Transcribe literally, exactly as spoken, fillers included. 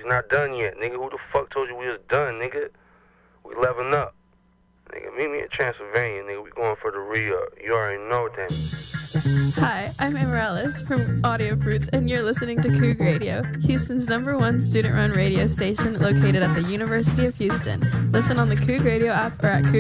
not done yet, nigga. Who the fuck told you we was done, nigga? We leveling up. Nigga, meet me in Transylvania, nigga. We going for the re-up. You already know that. Hi, I'm Amaryllis from Audio Fruits, and you're listening to Coug Radio, Houston's number one student-run radio station located at the University of Houston. Listen on the Coug Radio app or at Coug